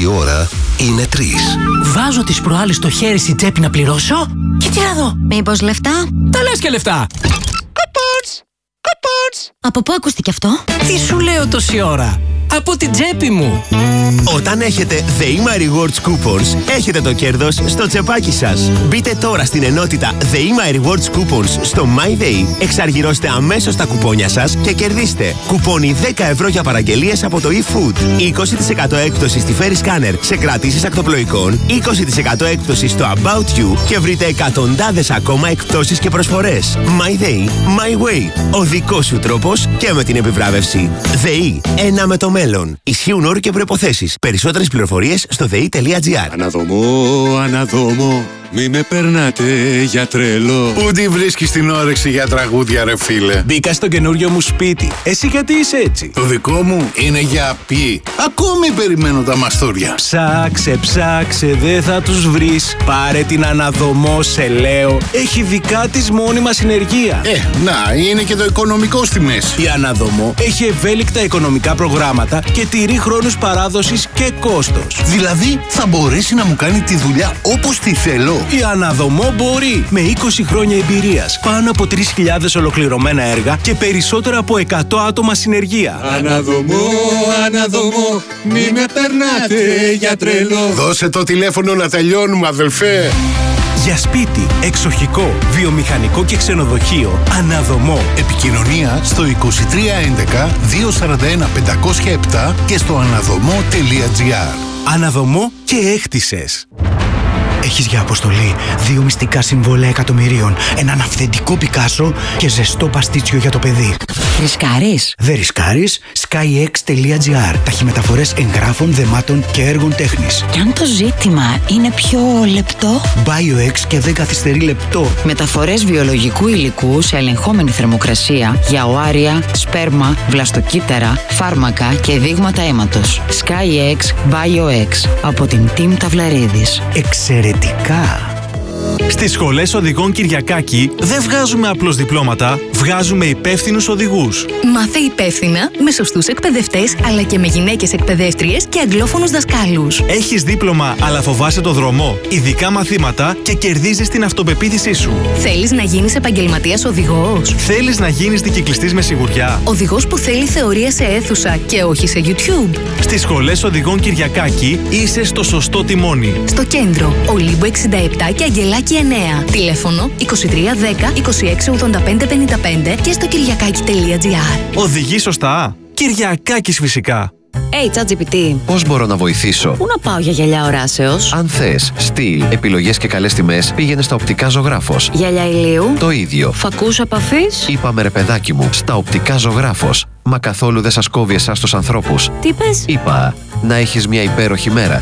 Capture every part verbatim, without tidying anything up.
ώρα είναι τρεις. Βάζω τις προάλλες το χέρι στην τσέπη να πληρώσω και τι να δω. Μήπως λεφτά? Τα λες και λεφτά. Κουπόνς! Κουπόνς! Από πού ακούστηκε αυτό? Τι σου λέω τόση ώρα? Από την τσέπη μου. Όταν έχετε ΔΕΗΜΑ Rewards Coupons, έχετε το κέρδος στο τσεπάκι σας. Μπείτε τώρα στην ενότητα ΔΕΗΜΑ Rewards Coupons στο MyDay, εξαργυρώστε αμέσως τα κουπόνια σας και κερδίστε κουπόνι δέκα ευρώ για παραγγελίες από το eFood, είκοσι τοις εκατό έκπτωση στη Ferry Scanner σε κρατήσεις ακτοπλοϊκών, είκοσι τοις εκατό έκπτωση στο About You και βρείτε εκατοντάδες ακόμα εκπτώσεις και προσφορές. MyDay, My Way. Ο δικός σου τρόπος και με την επιβράβευση. ΔΕΗ, ένα με το μέλλον. Ισχύουν όροι και προϋποθέσεις. Περισσότερες πληροφορίες στο δεη.gr. Αναδομώ, αναδομώ. Μη με περνάτε για τρελό. Πού τη βρίσκεις την όρεξη για τραγούδια, ρε φίλε? Μπήκα στο καινούριο μου σπίτι. Εσύ γιατί είσαι έτσι? Το δικό μου είναι για ποιοι. Ακόμη περιμένω τα μαστούρια. Ψάξε, ψάξε, δεν θα τους βρεις. Πάρε την Αναδομό, σε λέω. Έχει δικά της μόνιμα συνεργεία. Ε, να, είναι και το οικονομικό στη μέση. Η Αναδομό έχει ευέλικτα οικονομικά προγράμματα και τηρεί χρόνους παράδοσης και κόστος. Δηλαδή, θα μπορέσει να μου κάνει τη δουλειά όπως τη θέλω. Η Αναδομό μπορεί. Με είκοσι χρόνια εμπειρίας, πάνω από τρεις χιλιάδες ολοκληρωμένα έργα και περισσότερα από εκατό άτομα συνεργεία. Αναδομώ, αναδομώ. Μη με περνάτε για τρελό. Δώσε το τηλέφωνο να τελειώνουμε, αδελφέ. Για σπίτι, εξοχικό, βιομηχανικό και ξενοδοχείο, Αναδομό. Επικοινωνία στο είκοσι τρία έντεκα διακόσια σαράντα ένα πεντακόσια επτά και στο αναδομό τελεία τζι άρ. Αναδομό και έκτισες. Έχεις για αποστολή δύο μυστικά συμβόλαια εκατομμυρίων, έναν αυθεντικό Πικάσο και ζεστό παστίτσιο για το παιδί. Ρισκάρεις? Δεν ρισκάρεις. skyx τελεία τζι άρ. Ταχυμεταφορές εγγράφων, δεμάτων και έργων τέχνης. Και αν το ζήτημα είναι πιο λεπτό? BioX και δεν καθυστερεί λεπτό. Μεταφορές βιολογικού υλικού σε ελεγχόμενη θερμοκρασία για οάρια, σπέρμα, βλαστοκύτταρα, φάρμακα και δείγματα αίματος. skyx BioX από την Team Ταυλαρίδης. Εξαιρετικά! Στις σχολές οδηγών Κυριακάκη δεν βγάζουμε απλώς διπλώματα, βγάζουμε υπεύθυνους οδηγούς. Μάθε υπεύθυνα με σωστούς εκπαιδευτές αλλά και με γυναίκες εκπαιδεύτριες και αγγλόφωνους δασκάλους. Έχεις δίπλωμα αλλά φοβάσαι το δρόμο, ειδικά μαθήματα και κερδίζεις την αυτοπεποίθησή σου. Θέλεις να γίνεις επαγγελματίας οδηγός? Θέλεις να γίνεις δικυκλιστής με σιγουριά? Οδηγός που θέλει θεωρία σε αίθουσα και όχι σε YouTube? Στις σχολές οδηγών Κυριακάκη είσαι στο σωστό τιμόνι. Στο κέντρο, Ολύμπου εξήντα επτά και Αγγελάκη εννέα. Τηλέφωνο είκοσι τρία δέκα είκοσι έξι ογδόντα πέντε πενήντα πέντε και στο κυριακάκι τελεία τζι άρ. Οδηγεί σωστά. Κυριακάκης φυσικά. Hey, ChatGPT. Πώς μπορώ να βοηθήσω? Πού να πάω για γυαλιά οράσεως? Αν θες στυλ, επιλογές και καλές τιμές, πήγαινε στα Οπτικά Ζωγράφος. Γυαλιά ηλίου? Το ίδιο. Φακούς επαφής? Είπαμε ρε παιδάκι μου, στα Οπτικά Ζωγράφος. Μα καθόλου δεν σας κόβει εσάς τους ανθρώπους. Τι πες? Είπα, να έχεις μια υπέροχη μέρα.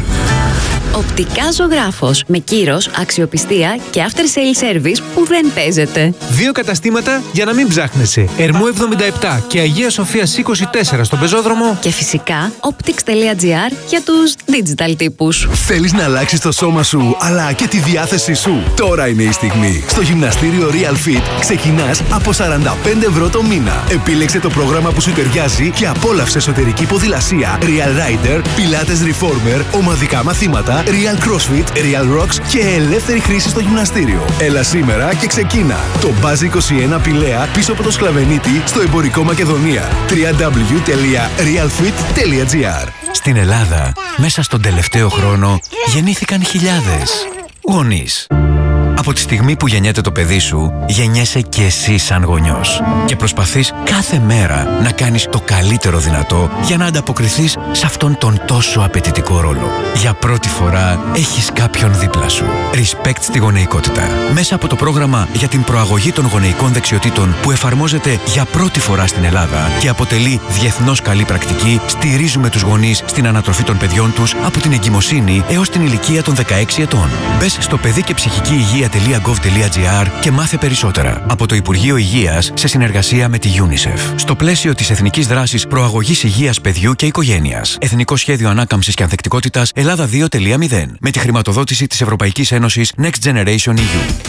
Οπτικά Ζωγράφος. Με κύρος, αξιοπιστία και after sale service που δεν παίζεται. Δύο καταστήματα για να μην ψάχνεσαι. Ερμού εβδομήντα επτά και Αγία Σοφίας είκοσι τέσσερα στον πεζόδρομο. Και φυσικά optics τελεία τζι άρ για τους digital τύπους. Θέλεις να αλλάξεις το σώμα σου αλλά και τη διάθεσή σου? Τώρα είναι η στιγμή. Στο γυμναστήριο Real Fit ξεκινάς από σαράντα πέντε ευρώ το μήνα. Επίλεξε το πρόγραμμα που σου ταιριάζει και απόλαυσε εσωτερική ποδηλασία, Real Rider, Pilates Reformer, ομαδικά μαθήματα, Real CrossFit, Real Rocks και ελεύθερη χρήση στο γυμναστήριο. Έλα σήμερα και ξεκίνα. Το Buzz είκοσι ένα Πηλαία πίσω από το Σκλαβενίτη στο εμπορικό Μακεδονία. double-u double-u double-u τελεία realfit τελεία τζι άρ. Στην Ελλάδα, μέσα στον τελευταίο χρόνο, γεννήθηκαν χιλιάδες γονείς. Από τη στιγμή που γεννιέται το παιδί σου, γεννιέσαι και εσύ σαν γονιός. Και προσπαθείς κάθε μέρα να κάνεις το καλύτερο δυνατό για να ανταποκριθείς σε αυτόν τον τόσο απαιτητικό ρόλο. Για πρώτη φορά έχεις κάποιον δίπλα σου. Respect στη γονεϊκότητα. Μέσα από το πρόγραμμα για την προαγωγή των γονεϊκών δεξιοτήτων που εφαρμόζεται για πρώτη φορά στην Ελλάδα και αποτελεί διεθνώς καλή πρακτική, στηρίζουμε τους γονείς στην ανατροφή των παιδιών τους από την εγκυμοσύνη έως την ηλικία των δεκαέξι ετών. Μπες στο παιδί και ψυχική υγεία τελεία γκοβ τελεία τζι άρ και μάθε περισσότερα από το Υπουργείο Υγείας σε συνεργασία με τη UNICEF. Στο πλαίσιο της Εθνικής Δράσης Προαγωγής Υγείας Παιδιού και Οικογένειας. Εθνικό Σχέδιο Ανάκαμψης και Ανθεκτικότητας Ελλάδα δύο τελεία μηδέν. Με τη χρηματοδότηση της Ευρωπαϊκής Ένωσης Next Generation ι γιου.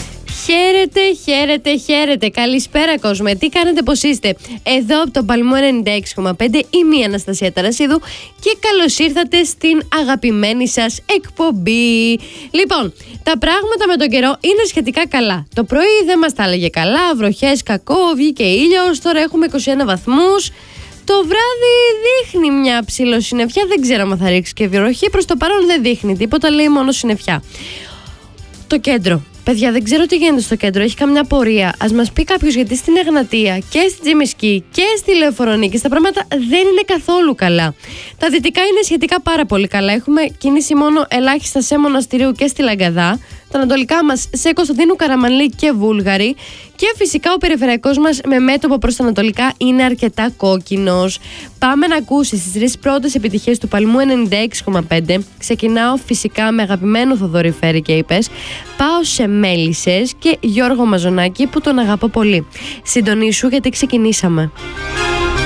Χαίρετε, χαίρετε, χαίρετε. Καλησπέρα, κόσμο. Τι κάνετε, πώς είστε? Εδώ από το Παλμό ενενήντα έξι κόμμα πέντε είμαι η Αναστασία Ταρασίδου και καλώς ήρθατε στην αγαπημένη σας εκπομπή. Λοιπόν, τα πράγματα με τον καιρό είναι σχετικά καλά. Το πρωί δεν μας τα έλεγε καλά, βροχές, κακό, βγήκε ήλιος, τώρα έχουμε είκοσι ένα βαθμούς. Το βράδυ δείχνει μια ψιλοσυννεφιά, δεν ξέρω αν θα ρίξει και βροχή. Προς το παρόν δεν δείχνει τίποτα, λέει μόνο συννεφιά. Το κέντρο. Παιδιά, δεν ξέρω τι γίνεται στο κέντρο. Έχει καμιά πορεία? Ας μας πει κάποιος, γιατί στην Εγνατία και στην Τζιμισκή και στη Λεωφορονίκη τα πράγματα δεν είναι καθόλου καλά. Τα δυτικά είναι σχετικά πάρα πολύ καλά. Έχουμε κίνηση μόνο ελάχιστα σε Μοναστηρίου και στη Λαγκαδά. Τα ανατολικά μας σε Κωνσταντίνου Καραμανλή και Βούλγαρη. Και φυσικά ο περιφερειακός μας με μέτωπο προς τα ανατολικά είναι αρκετά κόκκινος. Πάμε να ακούσεις τις τρεις πρώτες επιτυχίες του Παλμού ενενήντα έξι κόμμα πέντε. Ξεκινάω φυσικά με αγαπημένο Θοδωρή Φέρη και είπες. Πάω σε Μέλισσες και Γιώργο Μαζονάκη που τον αγαπώ πολύ. Συντονίσου γιατί ξεκινήσαμε.